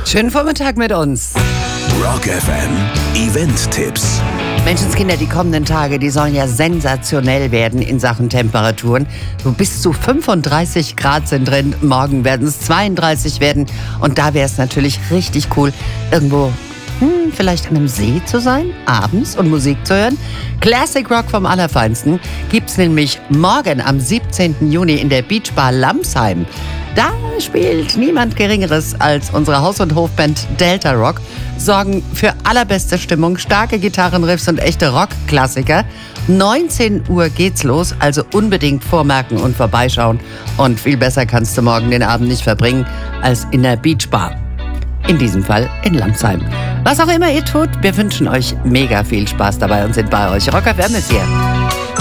Schönen Vormittag mit uns. Rock FM Event-Tipps. Menschenskinder, die kommenden Tage, die sollen ja sensationell werden in Sachen Temperaturen. So bis zu 35 Grad sind drin, morgen werden es 32 werden. Und da wäre es natürlich richtig cool, irgendwo vielleicht an einem See zu sein, abends und Musik zu hören. Classic Rock vom Allerfeinsten gibt's nämlich morgen am 17. Juni in der Beachbar Lamsheim. Da spielt niemand Geringeres als unsere Haus- und Hofband Delta Rock, sorgen für allerbeste Stimmung, starke Gitarrenriffs und echte Rockklassiker. 19 Uhr geht's los, also unbedingt vormerken und vorbeischauen. Und viel besser kannst du morgen den Abend nicht verbringen als in der Beachbar. In diesem Fall in Lamsheim. Was auch immer ihr tut, wir wünschen euch mega viel Spaß dabei und sind bei euch. Rock FM ist hier.